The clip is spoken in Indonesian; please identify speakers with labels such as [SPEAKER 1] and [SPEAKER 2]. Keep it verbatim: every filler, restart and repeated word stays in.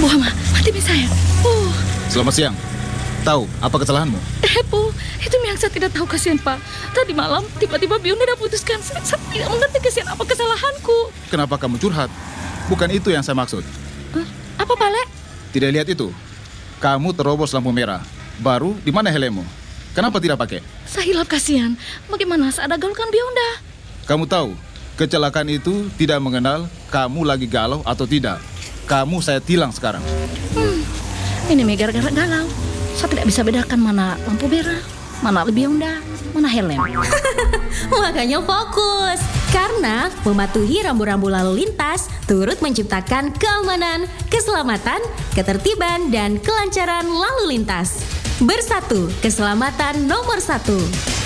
[SPEAKER 1] Buah mah, mati mi saya. Oh,
[SPEAKER 2] Selamat siang. Tahu apa kesalahanmu?
[SPEAKER 1] eh po, itu yang saya tidak tahu kasihan Pak. Tadi malam tiba-tiba Bionda dah putuskan. Saya, saya tidak mengerti kasihan apa kesalahanku.
[SPEAKER 2] Kenapa kamu curhat? Bukan itu yang saya maksud.
[SPEAKER 1] Eh, apa Pak Le?
[SPEAKER 2] Tidak lihat itu. Kamu terobos lampu merah. Baru di mana helmmu? Kenapa tidak pakai?
[SPEAKER 1] Saya hilap kasihan. Bagaimana saya ada gaulkan Bionda?
[SPEAKER 2] Kamu tahu, kecelakaan itu tidak mengenal kamu lagi galau atau tidak. Kamu saya tilang sekarang.
[SPEAKER 1] Hmm, ini mi gara-gara galau. Saya tidak bisa bedakan mana lampu merah, mana Bionda, mana helm.
[SPEAKER 3] Makanya fokus, karena mematuhi rambu-rambu lalu lintas turut menciptakan keamanan, keselamatan, ketertiban, dan kelancaran lalu lintas. Bersatu, keselamatan nomor satu.